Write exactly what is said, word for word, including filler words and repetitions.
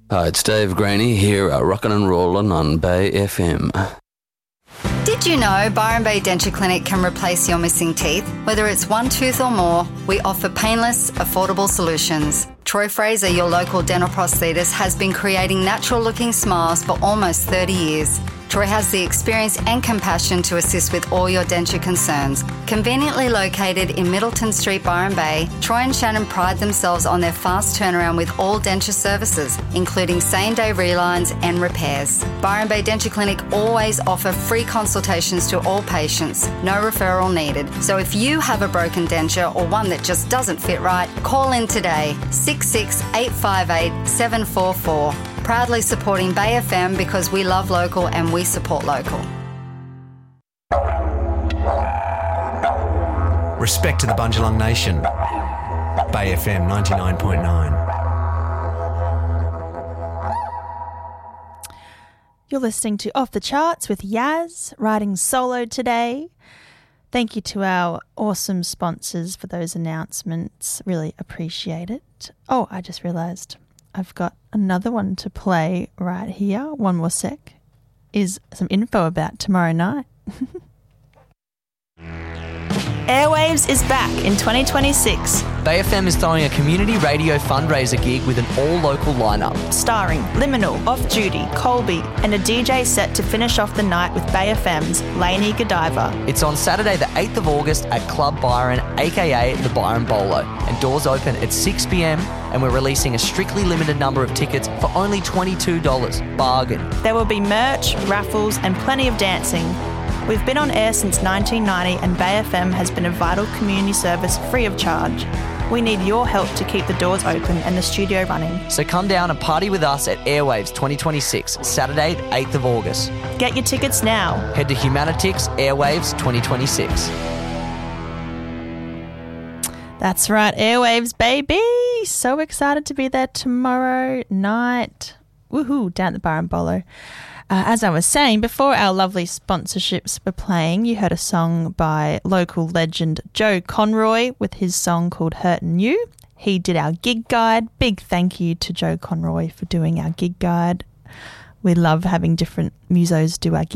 Hi, it's Dave Graney here at Rockin' and Rollin' on Bay F M. Did you know Byron Bay Denture Clinic can replace your missing teeth? Whether it's one tooth or more, we offer painless, affordable solutions. Troy Fraser, your local dental prosthetist, has been creating natural-looking smiles for almost thirty years. Troy has the experience and compassion to assist with all your denture concerns. Conveniently located in Middleton Street, Byron Bay, Troy and Shannon pride themselves on their fast turnaround with all denture services, including same-day relines and repairs. Byron Bay Denture Clinic always offer free consultations to all patients, no referral needed. So if you have a broken denture or one that just doesn't fit right, call in today, six six eight five eight seven four four. Proudly supporting Bay F M because we love local and we support local. Respect to the Bundjalung Nation. Bay F M ninety-nine point nine. You're listening to Off the Charts with Yaz, riding solo today. Thank you to our awesome sponsors for those announcements. Really appreciate it. Oh, I just realised I've got another one to play right here. One more sec. Is some info about tomorrow night. Airwaves is back in twenty twenty-six. Bay F M is throwing a community radio fundraiser gig with an all-local lineup. Starring Liminal, Off Duty, Colby, and a D J set to finish off the night with Bay F M's Lainey Godiva. It's on Saturday the eighth of August at Club Byron, aka the Byron Bolo. And doors open at six p.m. and we're releasing a strictly limited number of tickets for only twenty-two dollars. Bargain. There will be merch, raffles, and plenty of dancing. We've been on air since nineteen ninety and Bay F M has been a vital community service free of charge. We need your help to keep the doors open and the studio running. So come down and party with us at Airwaves twenty twenty-six, Saturday the eighth of August. Get your tickets now. Head to Humanitix Airwaves twenty twenty-six. That's right, Airwaves, baby. So excited to be there tomorrow night. Woohoo, down at the Byron Bolo. Uh, as I was saying, before our lovely sponsorships were playing, you heard a song by local legend Joe Conroy with his song called Hurtin' You. He did our gig guide. Big thank you to Joe Conroy for doing our gig guide. We love having different musos do our gig